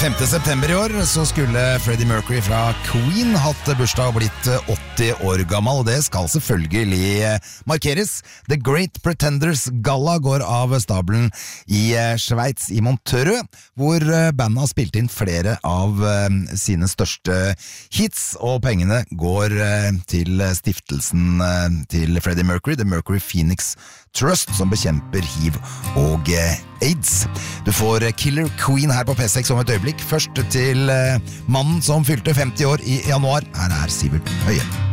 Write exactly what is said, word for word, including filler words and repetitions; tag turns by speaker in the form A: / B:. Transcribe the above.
A: femte september i år så skulle Freddie Mercury fra Queen hatt bursdag og blitt åtti år gammel, og det skal selvfølgelig markeres. The Great Pretenders Galla går av stabelen i Schweiz, i Montreux, hvor bandet har spilt inn flere av sine største hits, og pengene går til stiftelsen til Freddie Mercury, The Mercury Phoenix Trust, som bekjemper hiv og AIDS. Du får Killer Queen her på P seks om et øyeblikk. Først til mannen som fylte femti år i januar. Her er Sivert Høie.